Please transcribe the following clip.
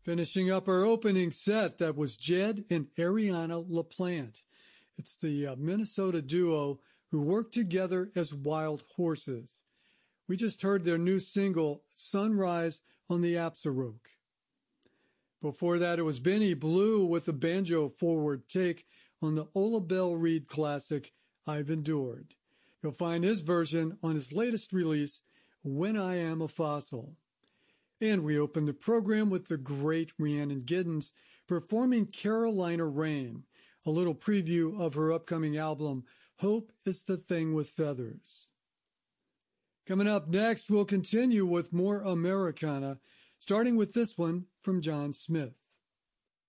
Finishing up our opening set, that was Jed and Ariana LaPlante. It's the Minnesota duo who worked together as Wild Horses. We just heard their new single, Sunrise, on the Absaroke. Before that, it was Benny Blue with a banjo forward take on the Ola Belle Reed classic, I've Endured. You'll find his version on his latest release, When I Am a Fossil. And we opened the program with the great Rhiannon Giddens performing Carolina Rain, a little preview of her upcoming album, Hope is the Thing with Feathers. Coming up next, we'll continue with more Americana, starting with this one from John Smith.